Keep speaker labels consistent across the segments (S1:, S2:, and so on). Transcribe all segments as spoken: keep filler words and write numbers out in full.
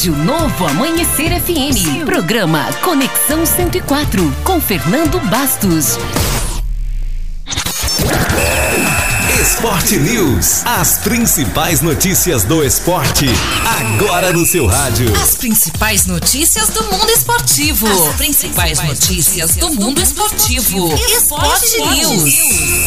S1: Rádio Novo Amanhecer F M. Programa Conexão cento e quatro, com Fernando Bastos.
S2: Esporte News. As principais notícias do esporte, agora no seu rádio.
S3: As principais notícias do mundo esportivo. As principais notícias do mundo esportivo. Esporte News.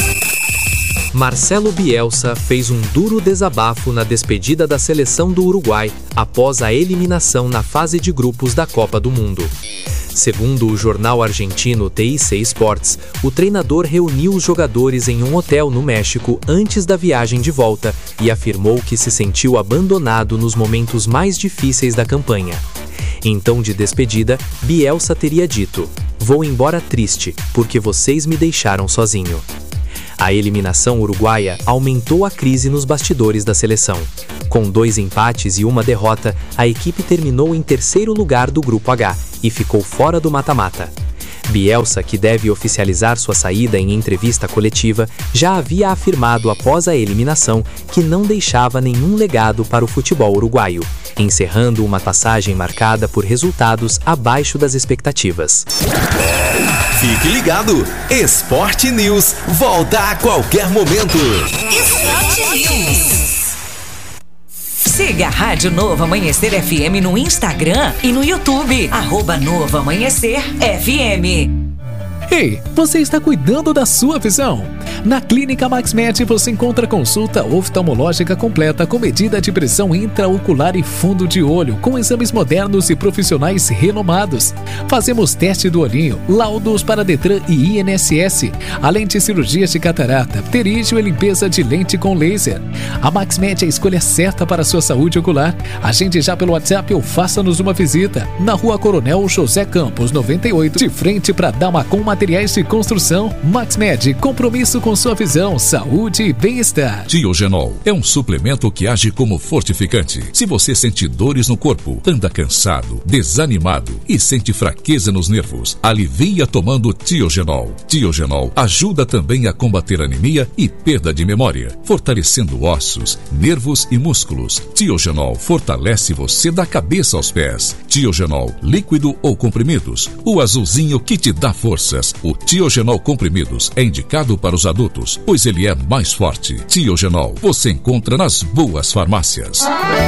S4: Marcelo Bielsa fez um duro desabafo na despedida da seleção do Uruguai após a eliminação na fase de grupos da Copa do Mundo. Segundo o jornal argentino T I C Sports, o treinador reuniu os jogadores em um hotel no México antes da viagem de volta e afirmou que se sentiu abandonado nos momentos mais difíceis da campanha. Em tom de despedida, Bielsa teria dito: "Vou embora triste, porque vocês me deixaram sozinho." A eliminação uruguaia aumentou a crise nos bastidores da seleção. Com dois empates e uma derrota, a equipe terminou em terceiro lugar do Grupo H e ficou fora do mata-mata. Bielsa, que deve oficializar sua saída em entrevista coletiva, já havia afirmado após a eliminação que não deixava nenhum legado para o futebol uruguaio, encerrando uma passagem marcada por resultados abaixo das expectativas.
S2: Fique ligado, Esporte News volta a qualquer momento.
S3: Esporte News.
S1: Siga a Rádio Novo Amanhecer F M no Instagram e no YouTube. Arroba Novo Amanhecer F M.
S5: Ei, você está cuidando da sua visão? Na Clínica MaxMed você encontra consulta oftalmológica completa com medida de pressão intraocular e fundo de olho, com exames modernos e profissionais renomados. Fazemos teste do olhinho, laudos para Detran e I N S S, além de cirurgias de catarata, pterígio e limpeza de lente com laser. A MaxMed é a escolha certa para a sua saúde ocular. Agende já pelo WhatsApp ou faça-nos uma visita. Na Rua Coronel José Campos, noventa e oito, de frente para Damacom Materiais de Construção. MaxMed, compromisso com sua visão, saúde e bem-estar.
S6: Tiogenol é um suplemento que age como fortificante. Se você sente dores no corpo, anda cansado, desanimado e sente fraqueza nos nervos, alivia tomando Tiogenol. Tiogenol ajuda também a combater anemia e perda de memória, fortalecendo ossos, nervos e músculos. Tiogenol fortalece você da cabeça aos pés. Tiogenol, líquido ou comprimidos, o azulzinho que te dá forças. O Tiogenol comprimidos é indicado para os adultos, pois ele é mais forte. Tiogenol você encontra nas boas farmácias.